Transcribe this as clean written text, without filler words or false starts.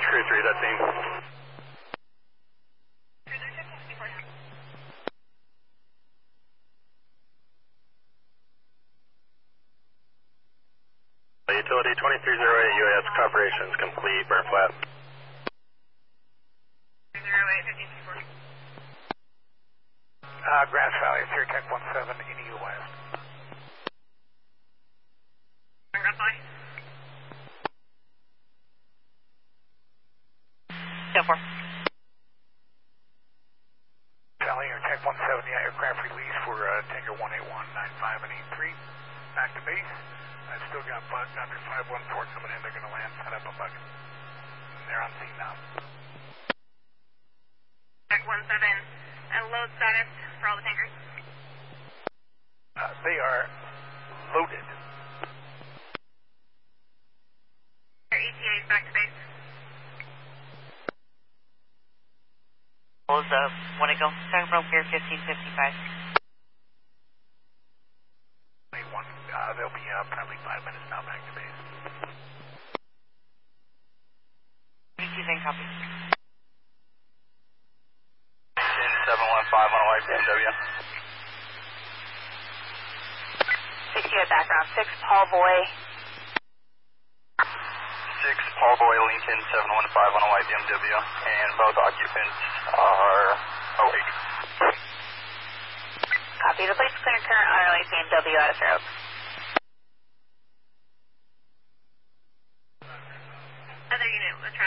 Bridge Crew 3, that team. Utility 2308 UAS operations complete, burn flat. 308, 1564. Grass Valley, Sierra Tech 17 in EU West. Grass Valley. 4. Valley, Air Tech 17, yeah, aircraft release for Tango 18195 and 83. Back to base. I still got bug under 514 coming in. They're going to land, set up a bucket. They're on scene now. Tech 17, and load status for all the tankers. They are loaded. Their ETA is back to base. What was when it goes from Pier 1555? They'll be probably 5 minutes now back to base. 32 copy. 715 on a white BMW. 68 background, 6 Paul Boy. 6 Paul Boy Lincoln 715 on a white BMW, and both occupants are awake. Copy, the place clear current on our BMW out of Fair Oaks. Other unit, let's try.